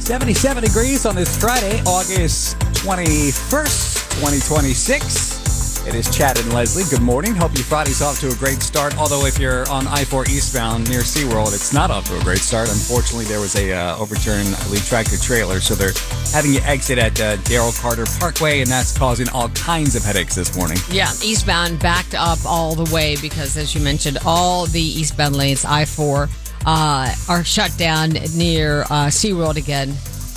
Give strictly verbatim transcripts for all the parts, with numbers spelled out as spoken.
seventy-seven degrees on this Friday, August twenty-first, twenty twenty-six. It is Chad and Leslie. Good morning. Hope your Friday's off to a great start. Although if you're on I four eastbound near SeaWorld, it's not off to a great start. Unfortunately, there was a uh, overturned, I believe, tractor trailer. So they're having you exit at uh, Darrell Carter Parkway, and that's causing all kinds of headaches this morning. Yeah, eastbound backed up all the way because, as you mentioned, all the eastbound lanes, I four, uh, are shut down near uh, SeaWorld again.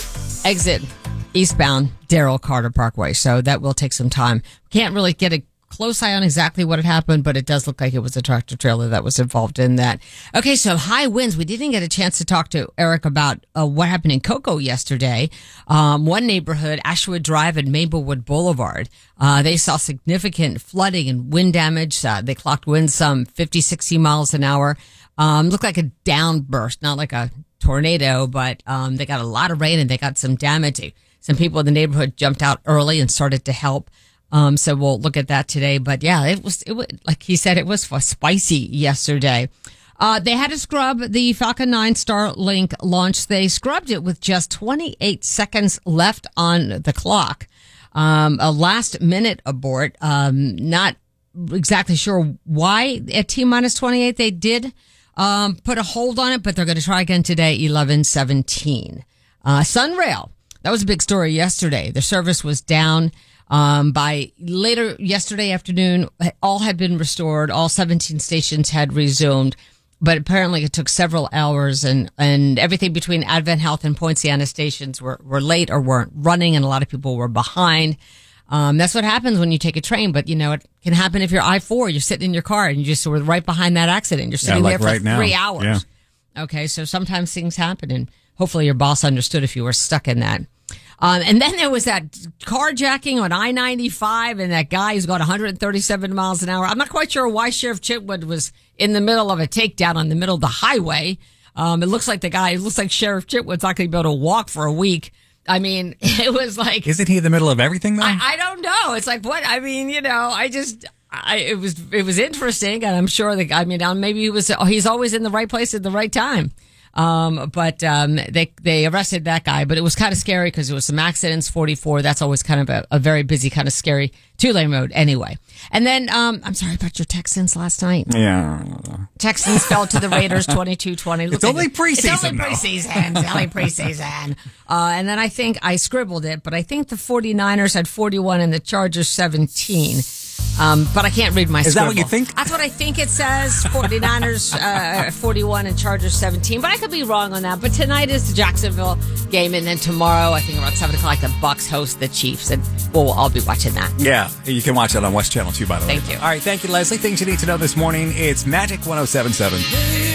Exit eastbound Darrell Carter Parkway. So that will take some time. Can't really get a close eye on exactly what had happened, but it does look like it was a tractor trailer that was involved in that. Okay, so high winds. We didn't get a chance to talk to Eric about uh, what happened in Cocoa yesterday. Um, one neighborhood, Ashwood Drive and Maplewood Boulevard, uh, they saw significant flooding and wind damage. Uh, they clocked winds some fifty, sixty miles an hour. Um, looked like a downburst, not like a tornado, but um, they got a lot of rain and they got some damage. Some people in the neighborhood jumped out early and started to help. Um, so we'll look at that today. But yeah, it was, it was, like he said, it was spicy yesterday. Uh, they had to scrub the Falcon nine Starlink launch. They scrubbed it with just twenty-eight seconds left on the clock. Um, a last minute abort. Um, not exactly sure why at T minus twenty-eight they did, um, put a hold on it, but they're going to try again today, eleven seventeen. Uh, Sunrail. That was a big story yesterday. The service was down. Um, by later yesterday afternoon, all had been restored. All seventeen stations had resumed, but apparently it took several hours, and, and everything between Advent Health and Poinciana stations were, were late or weren't running, and a lot of people were behind. Um, that's what happens when you take a train, but you know, it can happen if you're I four, you're sitting in your car and you just were right behind that accident. You're sitting yeah, like there for right now. three hours. Yeah. Okay. So sometimes things happen, and hopefully your boss understood if you were stuck in that. Um, and then there was that carjacking on I ninety-five, and that guy who's got one hundred thirty-seven miles an hour. I'm not quite sure why Sheriff Chitwood was in the middle of a takedown on the middle of the highway. Um, it looks like the guy, it looks like Sheriff Chitwood's not going to be able to walk for a week. I mean, it was like... Isn't he in the middle of everything, though? I, I don't know. It's like, what? I mean, you know, I just... I, it was it was interesting, and I'm sure that, I mean, maybe he was, he's always in the right place at the right time. Um, but, um, they, they arrested that guy, but it was kind of scary because there was some accidents, forty-four. That's always kind of a, a very busy, kind of scary two-lane road anyway. And then, um, I'm sorry about your Texans last night. Yeah. Texans fell to the Raiders twenty-two twenty. It's only preseason, It's only preseason. It's only preseason. Uh, and then I think I scribbled it, but I think the 49ers had forty-one and the Chargers seventeen. Um, but I can't read my Is scribble. that what you think? That's what I think it says. 49ers uh, forty-one and Chargers seventeen. But I could be wrong on that. But tonight is the Jacksonville game. And then tomorrow, I think around seven o'clock, the Bucks host the Chiefs. And we'll all be watching that. Yeah, you can watch that on West Channel too, by the way. Thank you. All right, thank you, Leslie. Things you need to know this morning. It's Magic one oh seven point seven.